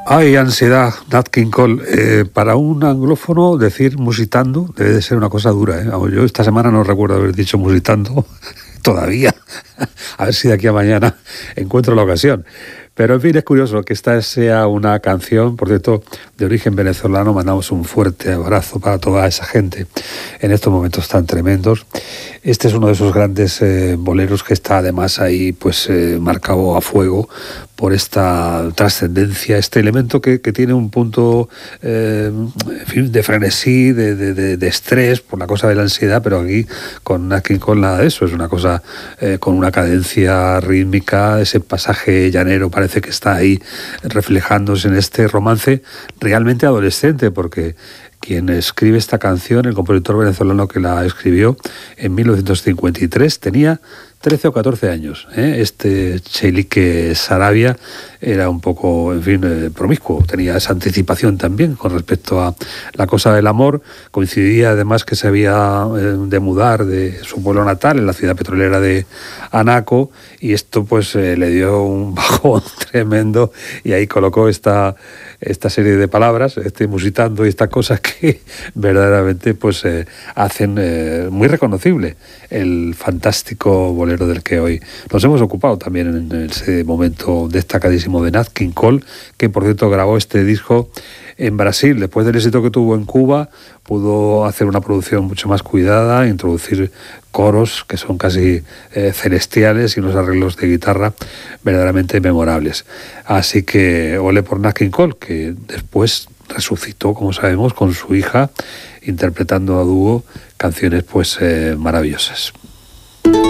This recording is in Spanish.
Ay, ansiedad, Nat King Cole. Para un anglófono decir musitando debe de ser una cosa dura, ¿eh? Yo esta semana no recuerdo haber dicho musitando todavía. A ver si de aquí a mañana encuentro la ocasión. Pero en fin, es curioso que esta sea una canción, por cierto, de origen venezolano. Mandamos un fuerte abrazo para toda esa gente en estos momentos tan tremendos. Este es uno de esos grandes boleros que está además ahí pues marcado a fuego por esta trascendencia, este elemento que tiene un punto en fin, de frenesí, de estrés por la cosa de la ansiedad, pero aquí con Nat King Cole nada de eso, es una cosa con una cadencia rítmica, ese pasaje llanero parece que está ahí reflejándose en este romance realmente adolescente, porque quien escribe esta canción, el compositor venezolano que la escribió en 1953, tenía 13 o 14 años. Este Cheilique Saravia era un poco, en fin, promiscuo, tenía esa anticipación también con respecto a la cosa del amor. Coincidía además que se había de mudar de su pueblo natal, en la ciudad petrolera de Anaco, y esto pues le dio un bajón tremendo, y ahí colocó esta serie de palabras, musitando y estas cosas que verdaderamente pues hacen muy reconocible el fantástico bolero del que hoy nos hemos ocupado también en ese momento destacadísimo de Nat King Cole, que por cierto grabó este disco en Brasil. Después del éxito que tuvo en Cuba, pudo hacer una producción mucho más cuidada, introducir coros que son casi celestiales y unos arreglos de guitarra verdaderamente memorables. Así que ole por Nat King Cole, que después resucitó, como sabemos, con su hija, interpretando a dúo canciones pues maravillosas.